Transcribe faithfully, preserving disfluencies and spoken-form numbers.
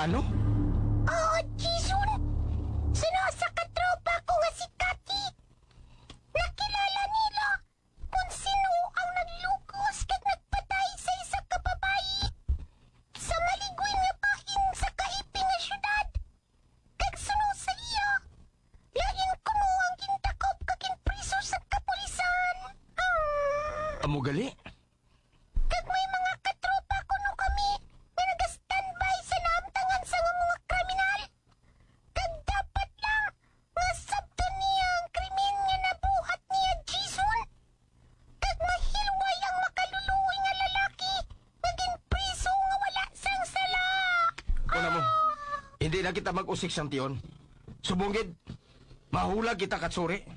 Ano? Oo, Jason. Sino sa katropa ko nga si Kati. Nakilala nila kung sino ang naglugos kag nagpatay sa isa ka babayi sa maligwin nga bahin sa kaiping nga syudad. Kag sunod sa iya, lain ko mo ang gintakop kag ginpriso sa kapulisan. Hmm. Amo gali? Kag may mga katropa ko no kami nga naga-standby sa naamtangan sa nga mga kriminal. Kag dapat lang nga sabton niya ang krimen nga nabuhat niya, Jason. Kag mahilway ang makaluluoy nga lalaki nga ginpriso nga wala sang sala. Kuna mo, hindi na kita mag-usik sang tiyon. Subungid, mahula kita katsuri.